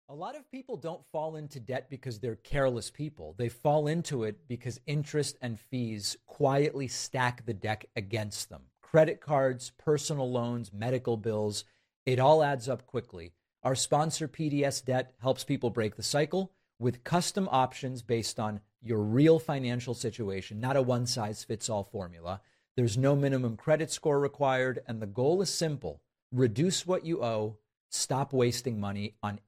A lot of people don't fall into debt because they're careless people. They fall into it because interest and fees quietly stack the deck against them. Credit cards, personal loans, medical bills, it all adds up quickly. Our sponsor, PDS Debt, helps people break the cycle with custom options based on your real financial situation, not a one size fits all formula. There's no minimum credit score required, and the goal is simple: reduce what you owe, stop wasting money on